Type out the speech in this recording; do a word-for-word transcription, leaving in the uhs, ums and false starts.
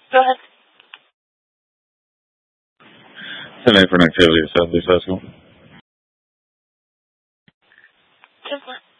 Go ahead. Tonight for an activity at Southeast High School. Just what?